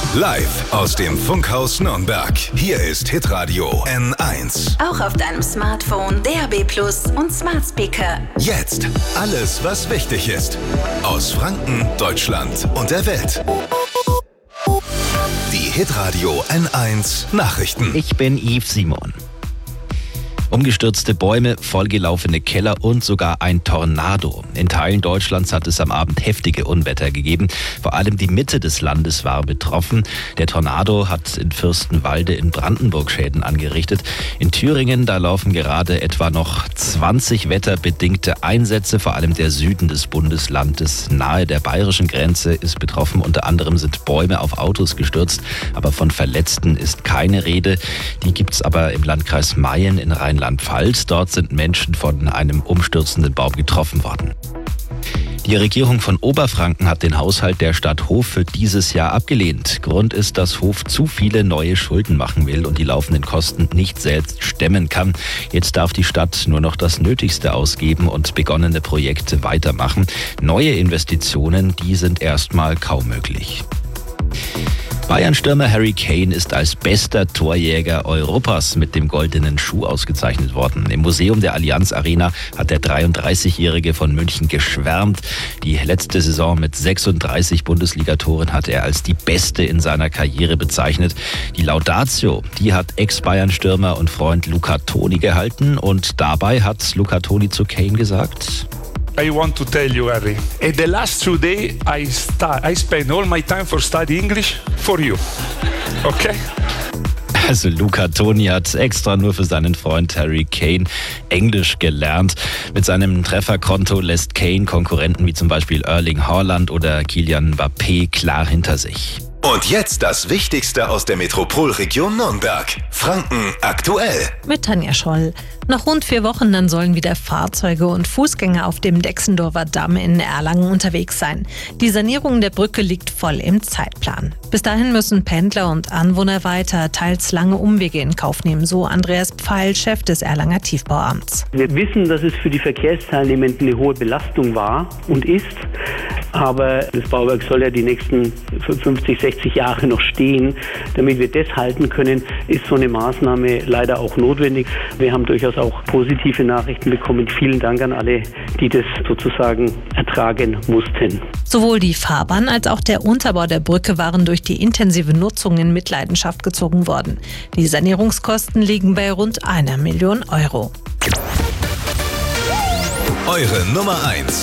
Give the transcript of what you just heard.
Live aus dem Funkhaus Nürnberg. Hier ist Hitradio N1. Auch auf deinem Smartphone, DAB+ und Smart Speaker. Jetzt alles, was wichtig ist. Aus Franken, Deutschland und der Welt. Die Hitradio N1 Nachrichten. Ich bin Yves Simon. Umgestürzte Bäume, vollgelaufene Keller und sogar ein Tornado. In Teilen Deutschlands hat es am Abend heftige Unwetter gegeben. Vor allem die Mitte des Landes war betroffen. Der Tornado hat in Fürstenwalde in Brandenburg Schäden angerichtet. In Thüringen, da laufen gerade etwa noch 20 wetterbedingte Einsätze. Vor allem der Süden des Bundeslandes nahe der bayerischen Grenze ist betroffen. Unter anderem sind Bäume auf Autos gestürzt. Aber von Verletzten ist keine Rede. Die gibt's aber im Landkreis Mayen in Rheinland-Pfalz. Dort sind Menschen von einem umstürzenden Baum getroffen worden. Die Regierung von Oberfranken hat den Haushalt der Stadt Hof für dieses Jahr abgelehnt. Grund ist, dass Hof zu viele neue Schulden machen will und die laufenden Kosten nicht selbst stemmen kann. Jetzt darf die Stadt nur noch das Nötigste ausgeben und begonnene Projekte weitermachen. Neue Investitionen, die sind erstmal kaum möglich. Bayern-Stürmer Harry Kane ist als bester Torjäger Europas mit dem Goldenen Schuh ausgezeichnet worden. Im Museum der Allianz Arena hat der 33-Jährige von München geschwärmt. Die letzte Saison mit 36 Bundesligatoren hat er als die beste in seiner Karriere bezeichnet. Die Laudatio, die hat Ex-Bayern-Stürmer und Freund Luca Toni gehalten und dabei hat Luca Toni zu Kane gesagt: I want to tell you, Harry, in the last 2 days I spent all my time for study English for you. Okay? Also Luca Toni hat extra nur für seinen Freund Harry Kane Englisch gelernt. Mit seinem Trefferkonto lässt Kane Konkurrenten wie zum Beispiel Erling Haaland oder Kylian Mbappé klar hinter sich. Und jetzt das Wichtigste aus der Metropolregion Nürnberg. Franken aktuell. Mit Tanja Scholl. Nach rund 4 Wochen dann sollen wieder Fahrzeuge und Fußgänger auf dem Dexendorfer Damm in Erlangen unterwegs sein. Die Sanierung der Brücke liegt voll im Zeitplan. Bis dahin müssen Pendler und Anwohner weiter teils lange Umwege in Kauf nehmen, so Andreas Pfeil, Chef des Erlanger Tiefbauamts. Wir wissen, dass es für die Verkehrsteilnehmenden eine hohe Belastung war und ist. Aber das Bauwerk soll ja die nächsten 50, 60 Jahre noch stehen. Damit wir das halten können, ist so eine Maßnahme leider auch notwendig. Wir haben durchaus auch positive Nachrichten bekommen. Vielen Dank an alle, die das sozusagen ertragen mussten. Sowohl die Fahrbahn als auch der Unterbau der Brücke waren durch die intensive Nutzung in Mitleidenschaft gezogen worden. Die Sanierungskosten liegen bei rund 1 Million Euro. Eure Nummer 1